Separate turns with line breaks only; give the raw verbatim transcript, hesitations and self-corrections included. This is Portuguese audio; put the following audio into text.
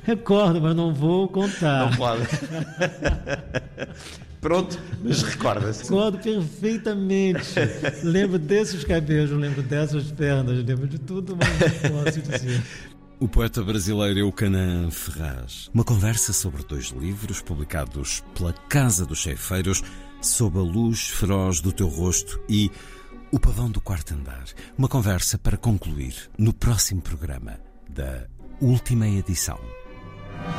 Recordo, mas não vou contar.
Não pode. Pronto, mas recorda-se.
Recordo perfeitamente. Lembro desses cabelos, lembro dessas pernas, lembro de tudo, mas não posso dizer.
O poeta brasileiro Eucanã Ferraz. Uma conversa sobre dois livros publicados pela Casa dos Ceifeiros, Sob a Luz Feroz do Teu Rosto e O Pavão do Quarto Andar. Uma conversa para concluir no próximo programa da última edição